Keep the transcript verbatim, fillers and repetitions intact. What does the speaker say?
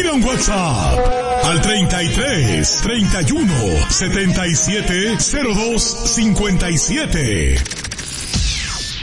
Envía un WhatsApp al treinta y tres, treinta y uno, setenta y siete, cero dos cincuenta y siete.